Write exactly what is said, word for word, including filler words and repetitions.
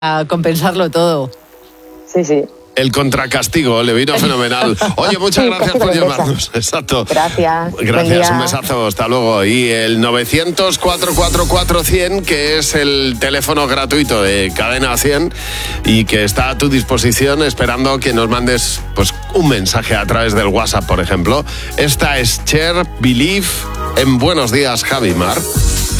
a compensarlo todo. Sí, sí. El contracastigo le vino fenomenal. Oye, muchas Sí, gracias por llamarnos. Exacto. Gracias. Gracias, un besazo, hasta luego. Y el novecientos, cuatrocientos cuarenta y cuatro cien, que es el teléfono gratuito de Cadena cien y que está a tu disposición esperando que nos mandes pues un mensaje a través del WhatsApp, por ejemplo. Esta es Cher, Believe, en Buenos Días, Javi Mar.